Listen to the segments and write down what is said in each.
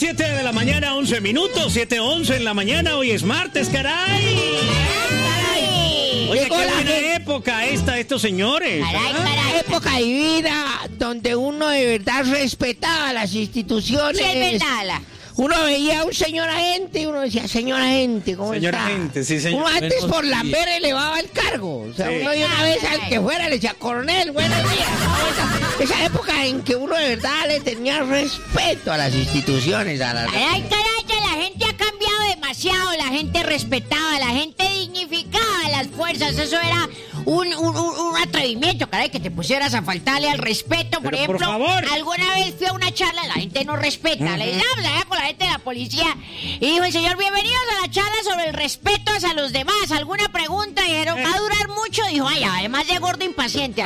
7 de la mañana, 11 minutos, 7:11 en la mañana, hoy es martes, caray. Oye, qué buena época estos señores. Caray, época divina, donde uno de verdad respetaba las instituciones. Sí, es verdad. Uno veía a un señor agente y uno decía, señor agente, ¿cómo está? Señor agente, sí, señor. Uno antes por lamber elevaba el cargo. O sea, Sí. uno de una vez al que fuera le decía, coronel, buenos días. Esa época en que uno de verdad le tenía respeto a las instituciones. Caray, la gente ha cambiado demasiado, la gente respetaba, la gente dignificaba las fuerzas, eso era un atrevimiento, caray, que te pusieras a faltarle al respeto. Por ejemplo, favor. alguna vez fui a una charla, la gente no respeta, le hablaba con la gente de la policía y dijo el señor, bienvenidos a la charla sobre el respeto hacia los demás, ¿alguna pregunta? Y dijeron, ¿va a durar mucho? Dijo, ay, además de gordo impaciente.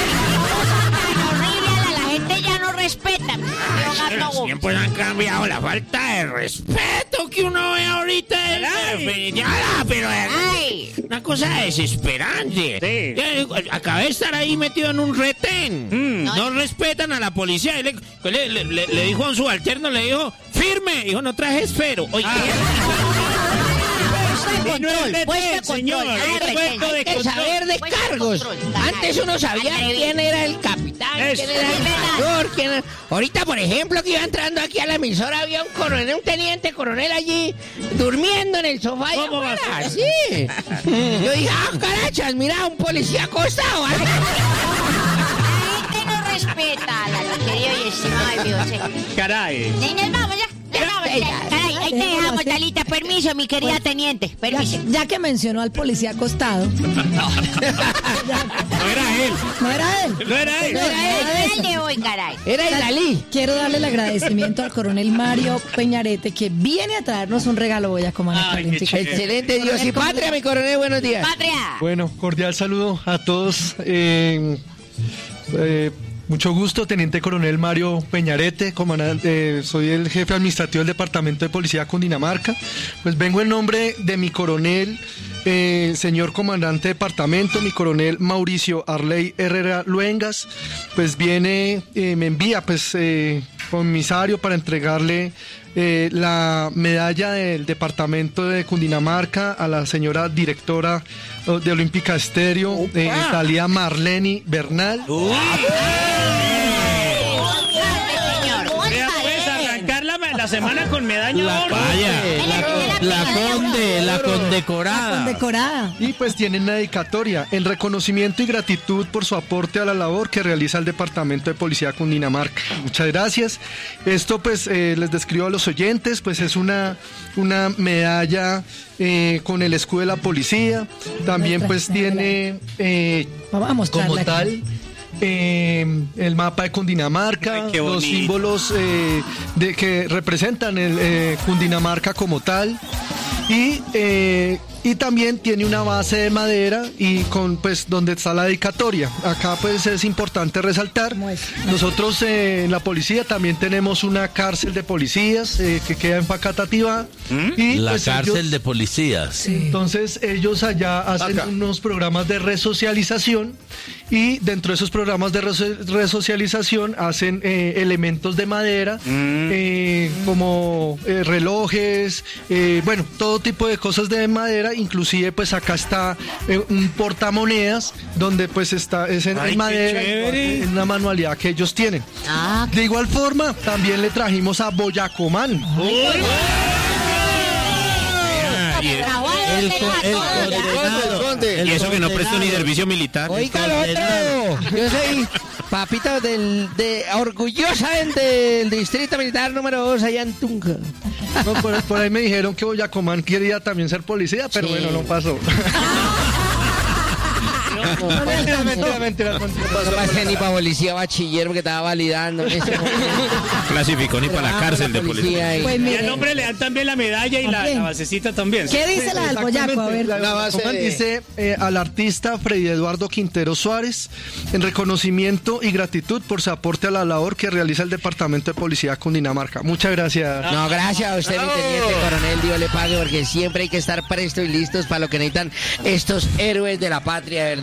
La gente ya no respeta. Los tiempos han cambiado, la falta de respeto que uno ve ahorita es pero una cosa desesperante. Sí. Acabé de estar ahí metido en un retén. No respetan a la policía. Y le dijo a un subalterno, le dijo, firme. Dijo, no traje esfero. Oye, Señor, Hay que saber de cargos. Antes uno sabía quién era el capitán, quién era el mayor, quién era... Ahorita, por ejemplo, que iba entrando aquí a la emisora, había un coronel, un teniente coronel allí, durmiendo en el sofá. ¿Cómo va a ser? Sí. Yo dije, carachas, mira, un policía acostado. La gente no respeta, la querida y estimada Dios. Caray. Y nos vamos ya. Caray, ahí te dejamos, Talita. Permiso, mi querida teniente. Permiso. Ya que mencionó al policía acostado. No era él. No era él. No era él. Era el de hoy, caray. Era Idalí. Quiero darle el agradecimiento al coronel Mario Peñarete, que viene a traernos un regalo hoy a Comandante Ay, qué Caliente. chévere. Excelente, Dios y patria, mi coronel, buenos días. Patria. Bueno, cordial saludo a todos. Mucho gusto, Teniente Coronel Mario Peñarete, comandante, soy el jefe administrativo del Departamento de Policía de Cundinamarca. Pues vengo en nombre de mi coronel, señor comandante de departamento, mi coronel Mauricio Arley Herrera Luengas. Pues viene, me envía comisario para entregarle la medalla del departamento de Cundinamarca a la señora directora de Olímpica Estéreo, Talía Marleni Bernal. La semana con medalla de oro. la condecorada. Condecorada. Y pues tienen una dedicatoria en reconocimiento y gratitud por su aporte a la labor que realiza el Departamento de Policía de Cundinamarca. Muchas gracias. Esto pues les describo a los oyentes, pues es una medalla con el escudo de la policía. También pues tiene Vamos a mostrarla como aquí. tal el mapa de Cundinamarca. Ay, qué los bonito. símbolos que representan el Cundinamarca como tal. Y también tiene una base de madera y con pues donde está la dedicatoria. Acá pues es importante resaltar, nosotros en la policía también tenemos una cárcel de policías que queda en Facatativá. Y La pues cárcel ellos, de policías. entonces ellos allá hacen unos programas de resocialización y dentro de esos programas de resocialización hacen elementos de madera como relojes, bueno, todo tipo de cosas de madera. Inclusive pues acá está un portamonedas donde pues es en madera, en una manualidad que ellos tienen. De igual forma también le trajimos a Boyacomán. Y eso que no prestó ni servicio militar. Oiga, el otro. Yo soy papito orgullosamente del Distrito Militar número 2 allá en Tunja. No, por ahí me dijeron que Boyacomán quería también ser policía, pero Sí. bueno, no pasó. Mentira. No pasé ni para policía bachiller porque estaba validando. Clasificó ni para la cárcel de policía. Pues Y mire, al hombre le dan también la medalla y la basecita también. ¿qué dice la del boyaco? A ver. Dice al artista Freddy Eduardo Quintero Suárez, en reconocimiento y gratitud por su aporte a la labor que realiza el Departamento de Policía de Cundinamarca. Muchas gracias. No, gracias a usted, mi teniente coronel, Dios le pague, porque siempre hay que estar prestos y listos para lo que necesitan estos héroes de la patria, ¿verdad?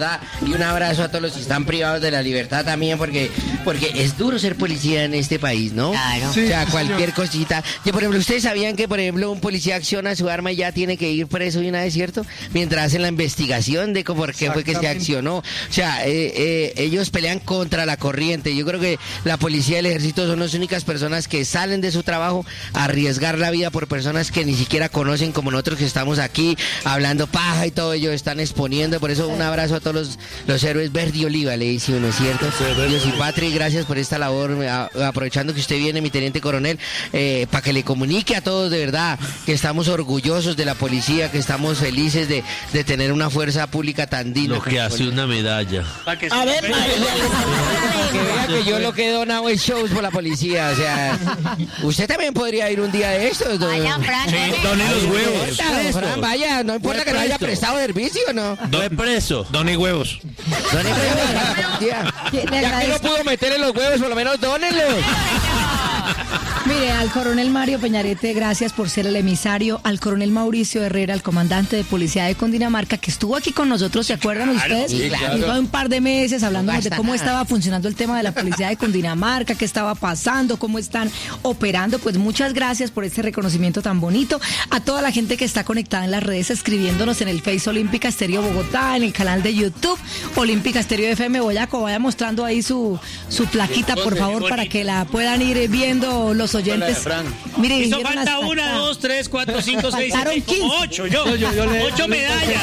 verdad. Y un abrazo a todos los que están privados de la libertad también, porque es duro ser policía en este país, ¿no? Claro. Sí, o sea, cualquier cosita. Que, por ejemplo, ¿ustedes sabían que, por ejemplo, un policía acciona su arma y ya tiene que ir preso de una vez, ¿cierto? Mientras hacen la investigación de por qué fue que se accionó. O sea, ellos pelean contra la corriente. Yo creo que la policía y el ejército son las únicas personas que salen de su trabajo a arriesgar la vida por personas que ni siquiera conocen, como nosotros que estamos aquí hablando paja y todo, ellos están exponiendo. Por eso un abrazo a todos los héroes verde y oliva, le dice uno, ¿cierto? Dios y Patri, gracias por esta labor, aprovechando que usted viene, mi teniente coronel, para que le comunique a todos de verdad que estamos orgullosos de la policía, que estamos felices de tener una fuerza pública tan digna. Lo que hace una medalla. A ver, que vea que yo lo que he donado es shows por la policía, o sea, usted también podría ir un día de estos. Vaya, Fran, Done los huevos. Fran, vaya, no importa que no haya prestado servicio, ¿no? No es preso. Done huevos. Ya que no pudo meterle los huevos, por lo menos dónenlos. Mire, al coronel Mario Peñarete, gracias por ser el emisario. Al coronel Mauricio Herrera, el comandante de policía de Cundinamarca, que estuvo aquí con nosotros, ¿se acuerdan ustedes? Sí, claro. Lleva un par de meses hablándonos de cómo Basta. estaba funcionando el tema de la policía de Cundinamarca, qué estaba pasando, cómo están operando. Pues muchas gracias por este reconocimiento tan bonito. A toda la gente que está conectada en las redes, escribiéndonos en el Face Olímpica Estéreo Bogotá, en el canal de YouTube Olímpica Estéreo FM Boyaco. Vaya mostrando ahí su plaquita, por favor, para que la puedan ir viendo los oyentes. Mire, Hizo vinieron falta hasta 1, acá. 2, 3, 4, 5, 6, Faltaron 7, como 15. 8. Ocho medallas.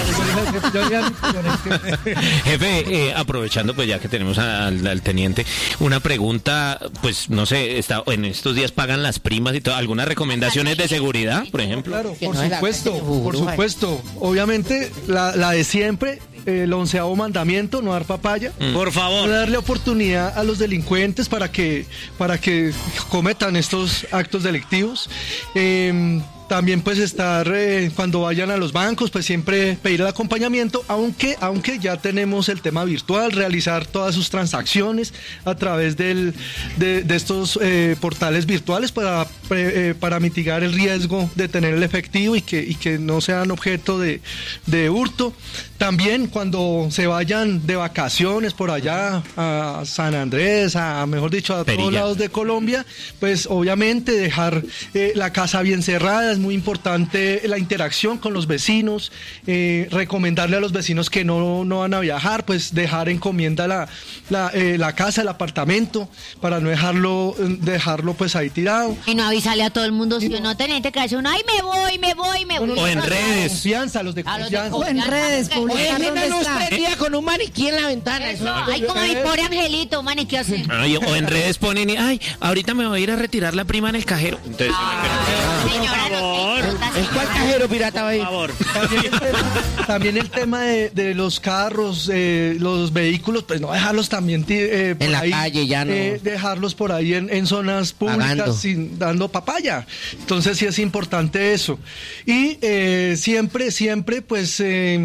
Jefe, aprovechando pues ya que tenemos al teniente, una pregunta, pues no sé, en estos días pagan las primas y todo, ¿algunas recomendaciones de seguridad, por ejemplo? Claro, Que por no es la supuesto, calle de por Burbuja. supuesto. Obviamente, la de siempre, el 11º mandamiento, no dar papaya. Por No favor. darle oportunidad a los delincuentes para que cometan estos actos delictivos. También pues estar cuando vayan a los bancos, pues siempre pedir el acompañamiento, aunque ya tenemos el tema virtual, realizar todas sus transacciones a través de estos portales virtuales para mitigar el riesgo de tener el efectivo y que no sean objeto de hurto. También cuando se vayan de vacaciones por allá a San Andrés, mejor dicho, a Perilla. todos lados de Colombia, pues obviamente dejar la casa bien cerrada. Es muy importante la interacción con los vecinos, recomendarle a los vecinos que no van a viajar, pues dejar encomienda la casa, el apartamento, para no dejarlo pues ahí tirado. Y no avisarle a todo el mundo, si uno teniente que hace uno, ay, me voy. O en redes. Confianza, los de A los de confianza. O en redes, publicar Oye, dónde una luz está. prendida con un maniquí en la ventana. Eso, ay, como mi pobre angelito, man, ¿qué hace? Ay, o en redes ponen, ay, ahorita me voy a ir a retirar la prima en el cajero. Entonces, Señora, no favor. sé, ¿En cuál cajero pirata va a ir? Por favor. También el tema de los carros, los vehículos, pues no dejarlos también por En la ahí, calle, ya no. dejarlos por ahí en zonas públicas Pagando. dando papaya. Entonces sí es importante eso. Y siempre pues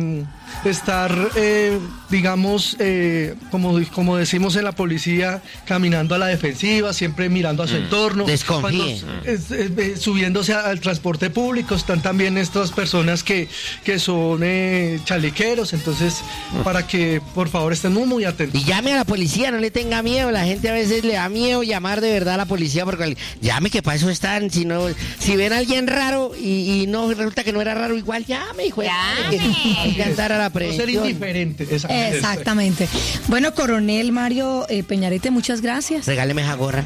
estar, digamos, como decimos en la policía, caminando a la defensiva, siempre mirando a su entorno. Desconfíe. Cuando, subiéndose al transporte público, están también estas personas que son chalequeros, entonces para que por favor estén muy atentos. Y llame a la policía, no le tenga miedo. La gente a veces le da miedo llamar de verdad a la policía porque llame, que para eso están. Si ven a alguien raro y no resulta que no era raro, igual llame, hijo. Llame. Hay que andar a la No ser prevención. indiferente. Exactamente. Bueno, coronel Mario Peñarete, muchas gracias. Regáleme esa gorra.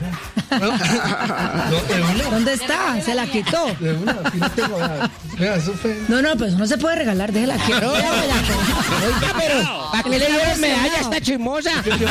¿Dónde está? Se la quitó. De una, aquí no tengo nada. Vea, eso fue. No, pues no se puede regalar, déjela aquí. Claro. Oiga, pero ¿para qué le dieron medalla a esta chismosa?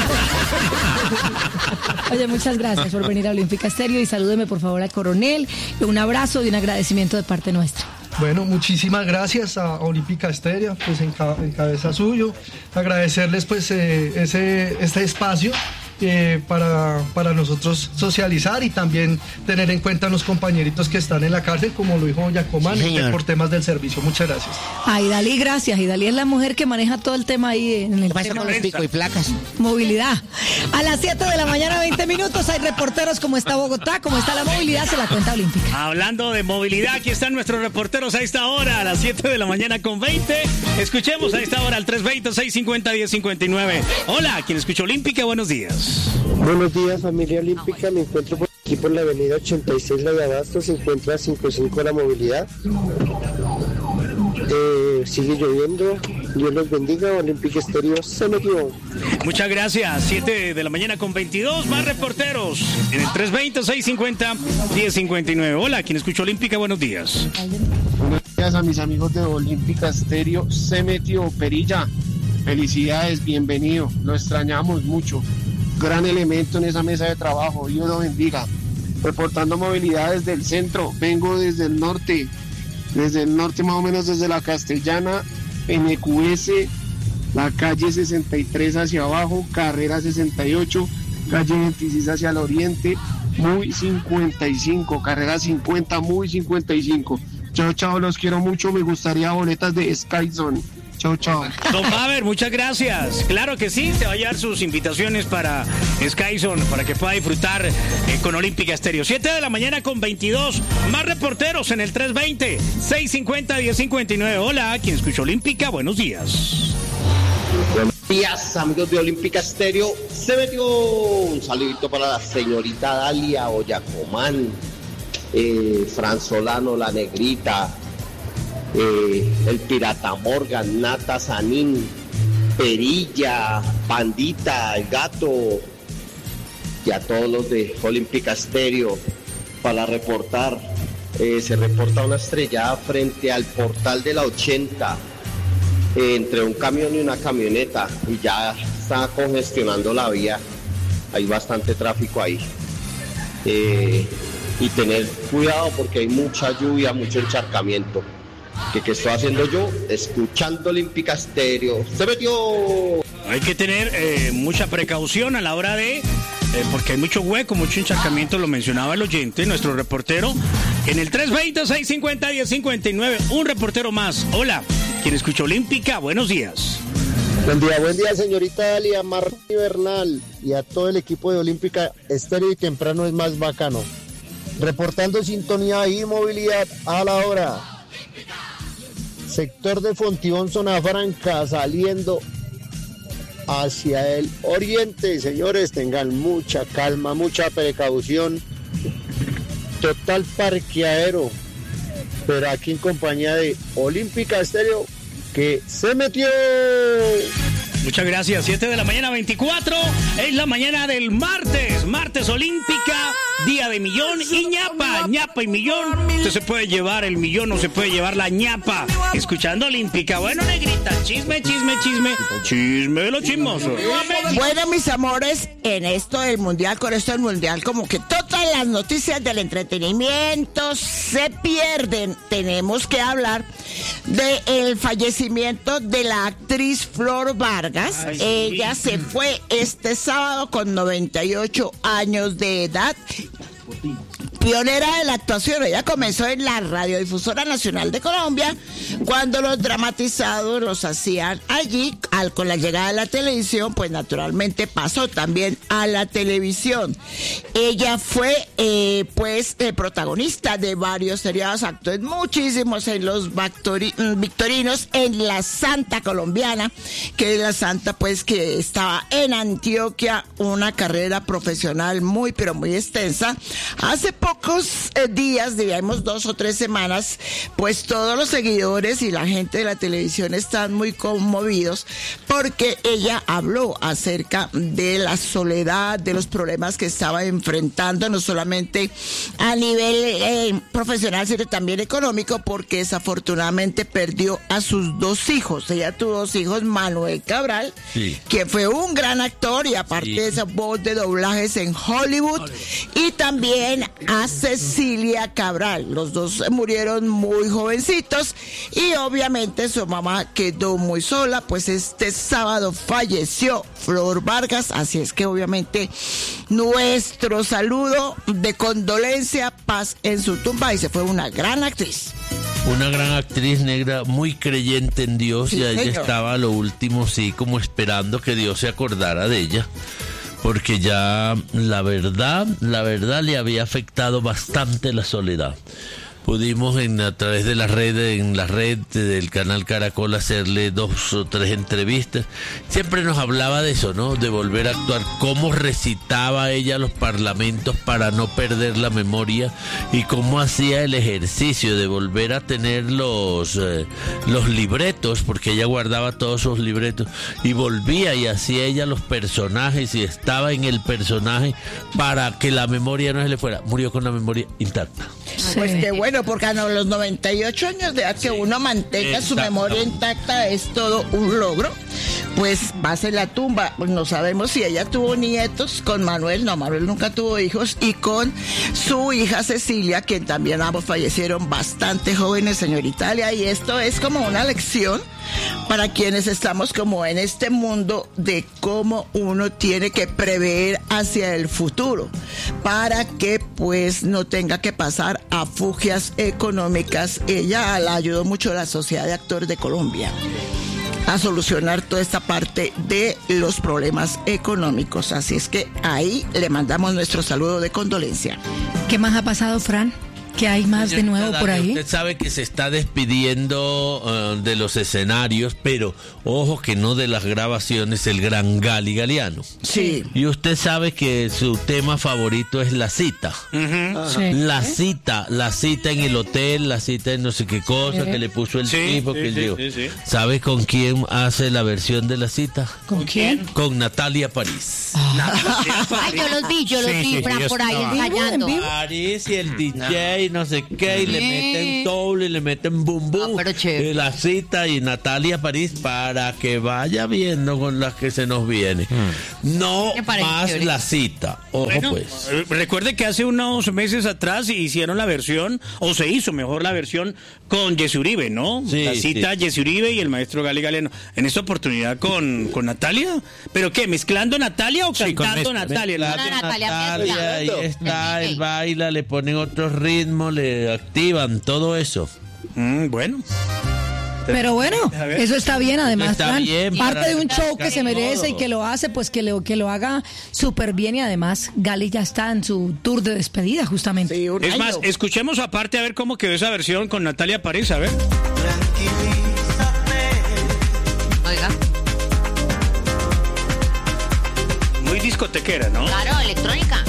Oye, muchas gracias por venir a Olímpica Estéreo y salúdeme por favor al coronel. Un abrazo y un agradecimiento de parte nuestra. Bueno, muchísimas gracias a Olímpica Estéreo, pues en cabeza suyo, agradecerles pues este espacio para nosotros socializar y también tener en cuenta a los compañeritos que están en la cárcel, como lo dijo Yacomán, por temas del servicio. Muchas gracias. Idalí, gracias. Idalí es la mujer que maneja todo el tema ahí en el tema con los pico y placas. Movilidad. A las 7 de la mañana, 20 minutos, hay reporteros como está Bogotá, como está la movilidad, se la cuenta olímpica. Hablando de movilidad, aquí están nuestros reporteros a esta hora, a las 7 de la mañana con 20. Escuchemos a esta hora al 320-650-1059. Hola, ¿quién escucha Olímpica? Buenos días. Buenos días, familia olímpica. Me encuentro por aquí por la avenida 86, la de Abasto. Se encuentra 55 la movilidad. Sigue lloviendo. Dios los bendiga. Olímpica Estéreo se metió. Muchas gracias. 7 de la mañana con 22. Más reporteros en el 320-650-1059. Hola, ¿quién escucha Olímpica? Buenos días. Buenos días a mis amigos de Olímpica Estéreo. Se metió. Perilla. Felicidades, bienvenido. Lo extrañamos mucho. Gran elemento en esa mesa de trabajo. Dios lo bendiga. Reportando movilidad desde el centro. Vengo desde el norte más o menos desde la Castellana, NQS, la calle 63 hacia abajo, carrera 68, calle 26 hacia el oriente, muy 55, carrera 50, muy 55. Chao, los quiero mucho. Me gustaría boletas de Skyzone. Chao. Don Faber, muchas gracias. Claro que sí, te va a llevar sus invitaciones para Skyzone, para que pueda disfrutar con Olímpica Estéreo. 7 de la mañana con 22. Más reporteros en el 320-650-1059. Hola, ¿quién escucha Olímpica? Buenos días. Buenos días, amigos de Olímpica Estéreo. Se metió. Un saludito para la señorita Dalia Oyacomán, Fran Solano, la Negrita, el Pirata Morgan, Nata Sanín, Perilla, Pandita, el Gato, y a todos los de Olímpica Estéreo para reportar. Se reporta una estrellada frente al portal de la 80 entre un camión y una camioneta, y ya está congestionando la vía. Hay bastante tráfico ahí, y tener cuidado porque hay mucha lluvia, mucho encharcamiento. ¿Qué estoy haciendo yo? Escuchando Olímpica Estéreo. ¡Se metió! Hay que tener mucha precaución a la hora de... porque hay mucho hueco, mucho encharcamiento, lo mencionaba el oyente, nuestro reportero. En el 320-650-1059, un reportero más. Hola, ¿quién escucha Olímpica? Buenos días. Buen día, señorita Dalia, Martín Bernal, y a todo el equipo de Olímpica Estéreo y Temprano es más bacano. Reportando sintonía y movilidad a la hora. Sector de Fontibón, zona franca, saliendo hacia el oriente. Señores, tengan mucha calma, mucha precaución. Total parqueadero, pero aquí en compañía de Olímpica Estéreo, que se metió. Muchas gracias. 7 de la mañana 24. Es la mañana del martes. Martes Olímpica, día de millón y ñapa. Ñapa y millón. Usted se puede llevar el millón o se puede llevar la ñapa. Escuchando Olímpica. Bueno, Negrita, chisme. Chisme de los chismosos. Bueno, mis amores, en esto del mundial, con esto del mundial, como que todas las noticias del entretenimiento se pierden. Tenemos que hablar del fallecimiento de la actriz Flor Vargas. Ella se fue este sábado con 98 años de edad. Pionera de la actuación, ella comenzó en la Radiodifusora Nacional de Colombia, cuando los dramatizados los hacían allí. Con la llegada de la televisión, pues naturalmente pasó también a la televisión. Ella fue protagonista de varios seriados, actuó en muchísimos, en los Victorinos, en La Santa Colombiana, que es la Santa pues que estaba en Antioquia, una carrera profesional muy pero muy extensa. Hace pocos días, digamos 2 o 3 semanas, pues todos los seguidores y la gente de la televisión están muy conmovidos porque ella habló acerca de la soledad, de los problemas que estaba enfrentando, no solamente a nivel profesional, sino también económico, porque desafortunadamente perdió a sus 2 hijos. Ella tuvo 2 hijos, Manuel Cabral, que fue un gran actor y aparte de esa voz de doblajes en Hollywood, y también a a Cecilia Cabral. Los dos murieron muy jovencitos y obviamente su mamá quedó muy sola, pues este sábado falleció Flor Vargas, así es que obviamente nuestro saludo de condolencia, paz en su tumba, y se fue una gran actriz. Una gran actriz negra, muy creyente en Dios, Sí, y ella señor. estaba a lo último, sí, como esperando que Dios se acordara de ella, porque ya la verdad le había afectado bastante la soledad. Pudimos a través de la red del canal Caracol hacerle 2 o 3 entrevistas. Siempre nos hablaba de eso, ¿no? De volver a actuar, cómo recitaba ella los parlamentos para no perder la memoria y cómo hacía el ejercicio de volver a tener los libretos, porque ella guardaba todos sus libretos y volvía y hacía ella los personajes y estaba en el personaje para que la memoria no se le fuera. Murió con la memoria intacta. Pues qué bueno, porque a los 98 años de edad que uno mantenga su memoria intacta es todo un logro. Pues vas en la tumba, pues no sabemos si ella tuvo nietos con Manuel, no, Manuel nunca tuvo hijos, y con su hija Cecilia, quien también ambos fallecieron bastante jóvenes, señor Italia, y esto es como una lección para quienes estamos como en este mundo de cómo uno tiene que prever hacia el futuro para que pues no tenga que pasar a fugias económicas. Ella la ayudó mucho a la Sociedad de Actores de Colombia a solucionar toda esta parte de los problemas económicos, así es que ahí le mandamos nuestro saludo de condolencia. ¿Qué más ha pasado, Fran? ¿Qué hay más de nuevo por ahí? Usted sabe que se está despidiendo de los escenarios, pero ojo que no de las grabaciones, el gran Gali Galeano. Sí. Y usted sabe que su tema favorito es la cita. Sí. La cita en el hotel, la cita en no sé qué cosa que le puso el tipo que llegó. ¿Sabe con quién hace la versión de la cita? ¿Con quién? Con Natalia París. Ay, yo los vi, Fran, por ahí ensayando. París y el DJ y no sé qué, y le meten soul y le meten boom boom. pero chévere. La cita y Natalia París para que vaya viendo con las que se nos viene. No Me parece más chévere. la cita. Ojo Bueno, pues. recuerde que hace unos meses atrás hicieron la versión, o se hizo mejor la versión con Jessy Uribe, ¿no? Sí, la cita sí. Jessy Uribe y el maestro Gali Galeano. En esta oportunidad con Natalia. ¿Pero qué? ¿Mezclando Natalia o Sí, con cantando mezcla, Natalia? mezcla. Natalia, ahí está, él Sí. baila, le ponen otros ritmos, le activan todo eso. Bueno. Pero bueno, A ver. eso está bien, además, Está Fran, bien parte para de un show que se merece todo. y que lo hace, pues que lo haga súper bien, y además Gali ya está en su tour de despedida, justamente. Sí, un Es año. más, escuchemos aparte a ver cómo quedó esa versión con Natalia París, a ver. Oiga, Muy discotequera, ¿no? claro, electrónica.